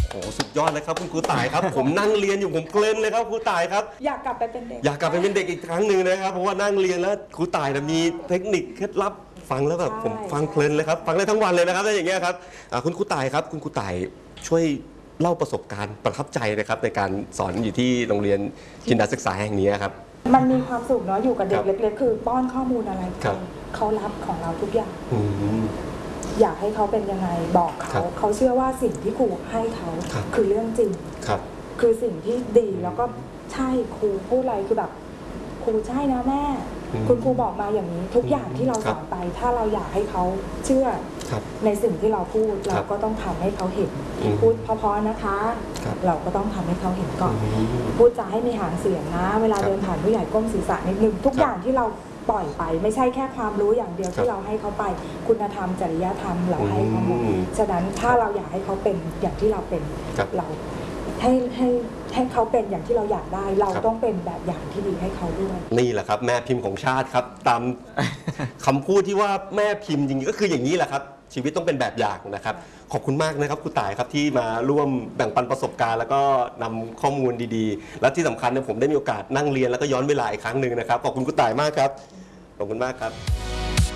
โอ้สุดยอดเลยครับคุณครูต่ายครับ ผมนั่งเรียนอยู่ผมเพลินเลยครับครูต่ายครับอยากกลับไปเป็นเด็กอยากกลับไปเป็นเด็กอีกครั้งหนึ่งนะครับเพราะว่านั่งเรียนแล้วครูต่ายมีเทคนิคเคล็ดลับฟังแล้วแบบผมฟังเพลินเลยครับฟังได้ทั้งวันเลยนะครับถ้าอย่างเงี้ยครับคุณครูต่ายครับคุณครูต่ายช่วยเล่าประสบการณ์ประทับใจนะครับในการสอนอยู่ที่โรงเรียนจินดาศึกษาแห่งนี้ครับมันมีความสุขเนาะอยู่กับเด็กเล็กๆคือป้อนข้อมูลอะไรเขารับของเราทุกอย่างอยากให้เขาเป็นยังไงบอกเขาเชื่อว่าสิ่งที่ครูให้เขาคือเรื่องจริงคือสิ่งที่ดีแล้วก็ใช่ครูพูดอะไรคือแบบครูใช่นะแม่คุณครูบอกมาอย่างนี้ทุกอย่างที่เราสอนไปถ้าเราอยากให้เขาเชื่อในสิ่งที่เราพูดเราก็ต้องทำให้เขาเห็นพูดเพราะๆนะคะเราก็ต้องทำให้เขาเห็นก่อนพูดจะให้มีหางเสียงนะเวลาเดินผ่านผู้ใหญ่ก้มศีรษะนิดนึงทุกอย่างที่เราปล่อยไปไม่ใช่แค่ความรู้อย่างเดียวที่เราให้เขาไปคุณธรรมจริยธรรมเราให้เขาหมดฉะนั้นถ้าเราอยากให้เขาเป็นอย่างที่เราเป็นเราให้เขาเป็นอย่างที่เราอยากได้เราต้องเป็นแบบอย่างที่ดีให้เขาด้วยนี่แหละครับแม่พิมพ์ของชาติครับตามคำพูดที่ว่าแม่พิมพ์จริงๆก็คืออย่างนี้แหละครับชีวิตต้องเป็นแบบอย่างนะครับขอบคุณมากนะครับครูต่ายครับที่มาร่วมแบ่งปันประสบการณ์แล้วก็นำข้อมูลดีๆและที่สำคัญเนี่ยผมได้มีโอกาสนั่งเรียนแล้วก็ย้อนเวลาอีกครั้งหนึ่งนะครับขอบคุณครูต่ายมากครับขอบคุณมากครับ